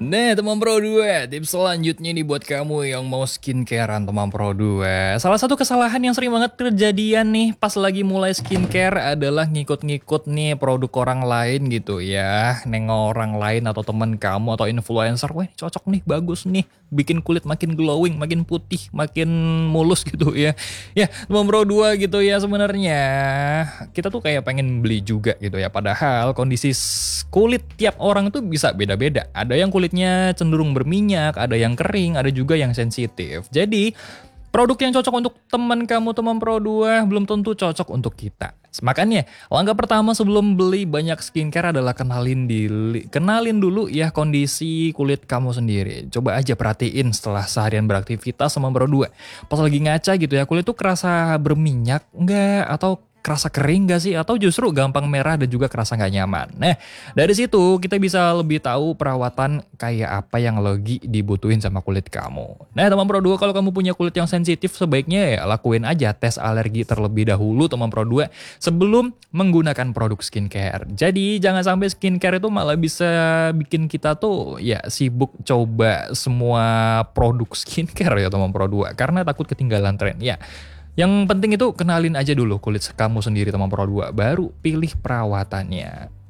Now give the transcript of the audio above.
Nah, teman Pro 2, tips selanjutnya nih buat kamu yang mau skincarean teman Pro 2. Salah satu kesalahan yang sering banget kejadian nih pas lagi mulai skincare adalah ngikut-ngikut nih produk orang lain gitu ya. Nengok orang lain atau teman kamu atau influencer, wah ini cocok nih, bagus nih, bikin kulit makin glowing, makin putih, makin mulus gitu ya. Ya, teman Pro 2 gitu ya, sebenarnya kita tuh kayak pengen beli juga gitu ya. Padahal kondisi kulit tiap orang tuh bisa beda-beda. Ada yang kulitnya cenderung berminyak, ada yang kering, ada juga yang sensitif. Jadi, produk yang cocok untuk teman kamu, teman Pro 2, belum tentu cocok untuk kita. Makanya, langkah pertama sebelum beli banyak skincare adalah kenalin dulu ya kondisi kulit kamu sendiri. Coba aja perhatiin setelah seharian beraktivitas sama Pro 2. Pas lagi ngaca gitu ya, kulit tuh kerasa berminyak enggak, atau kerasa kering gak sih? Atau justru gampang merah dan juga kerasa gak nyaman. Nah, dari situ kita bisa lebih tahu perawatan kayak apa yang lagi dibutuhin sama kulit kamu. Nah, teman Pro 2, kalau kamu punya kulit yang sensitif, sebaiknya ya lakuin aja tes alergi terlebih dahulu teman Pro 2 sebelum menggunakan produk skincare. Jadi, jangan sampai skincare itu malah bisa bikin kita tuh ya sibuk coba semua produk skincare ya teman Pro 2 karena takut ketinggalan tren ya. Yang penting itu kenalin aja dulu kulit kamu sendiri teman Pro 2, baru pilih perawatannya.